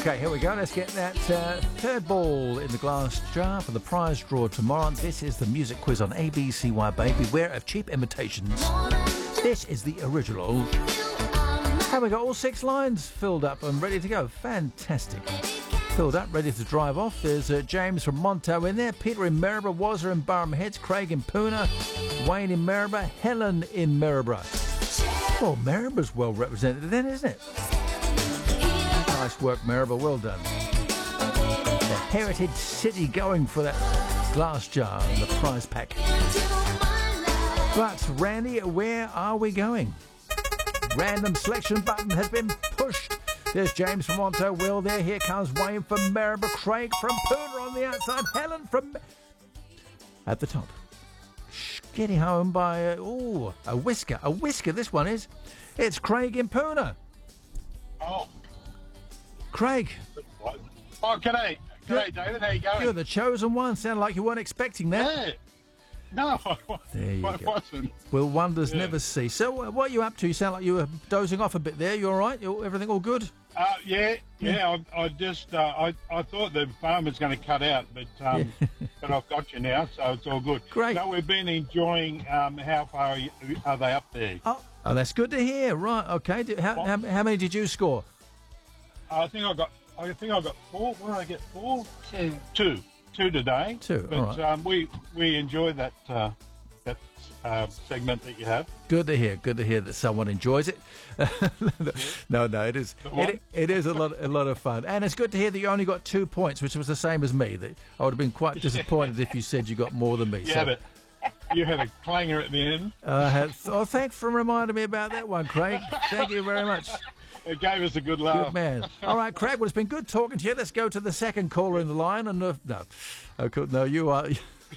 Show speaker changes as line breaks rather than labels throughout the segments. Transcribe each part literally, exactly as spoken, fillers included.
Okay, here we go. Let's get that uh, third ball in the glass jar for the prize draw tomorrow. This is the music quiz on A B C Y, baby. Beware of cheap imitations. This is the original. Have we got all six lines filled up and ready to go? Fantastic. Filled up, ready to drive off. There's uh, James from Monto in there, Peter in Maryborough, Wazza in Barham Heads, Craig in Poona, Wayne in Maryborough, Helen in Maryborough. Well, Maryborough's well represented then, isn't it? Nice work, Maryborough. Well done. The heritage city going for that glass jar and the prize pack. But, Randy, where are we going? Random selection button has been pushed. There's James from Monto, Will there. Here comes Wayne from Maryborough, Craig from Poona on the outside, Helen from... at the top. Getting home by, uh, ooh, a whisker. A whisker, this one is. It's Craig in Poona.
Oh.
Craig.
Oh, g'day. G'day, David. How you going?
You're the chosen one. Sound like you weren't expecting that.
Yeah. No, I,
there you
I
go.
wasn't.
Will wonders
yeah.
never cease. So, uh, what are you up to? You sound like you were dozing off a bit there. You all right? You, everything all good?
Uh, yeah, yeah. I, I just, uh, I, I thought the phone was going to cut out, but um,
Yeah.
but I've got you now, so it's all good.
Great.
No, we've been enjoying. Um, how far are, you, are they up there?
Oh, oh, that's good to hear. Right, okay. Did, how, how, how many did you score?
I think I got. I think I got four. What did I get? Four. Two. Two. Two today.
Two,
But
all right.
um, we we enjoy that uh, that uh, segment that you have.
Good to hear. Good to hear that someone enjoys it. no, no, it is. It, it is a lot, a lot of fun, and it's good to hear that you only got two points, which was the same as me. That I would have been quite disappointed if you said you got more than me.
You
so,
had it. You had a clanger at the end.
Uh, had, oh, thanks for reminding me about that one, Craig. Thank you very much.
It gave us a good laugh.
Good man. All right, Craig. Well, it's been good talking to you. Let's go to the second caller in the line. And uh, no, okay, no, you are.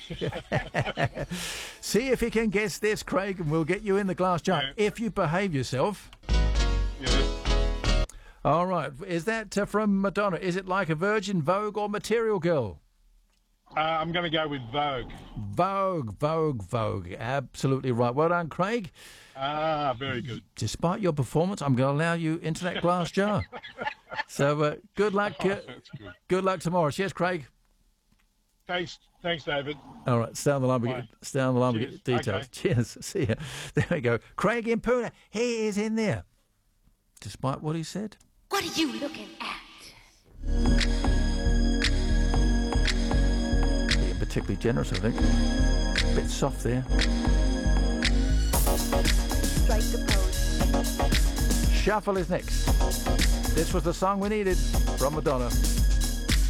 See if you can guess this, Craig, and we'll get you in the glass jar
Yeah.
if you behave yourself.
Yeah.
All right. Is that uh, from Madonna? Is it Like a Virgin, Vogue, or Material Girl?
Uh, I'm going to go with Vogue.
Vogue, Vogue, Vogue. Absolutely right. Well done, Craig.
Ah, very good.
Despite your performance, I'm going to allow you into that glass jar. So uh, good luck.
Oh,
Uh,
that's good.
good luck tomorrow. Cheers, Craig.
Thanks, thanks, David.
All right, stay on the line. We
Bye.
get, stay on the line. We
Cheers.
get details.
Okay.
Cheers. See ya. There we go. Craig in Poona. He is in there, despite what he said.
What are you looking at?
Being particularly generous, I think. A bit soft there.
Strike the pose.
Shuffle is next. This was the song we needed from Madonna.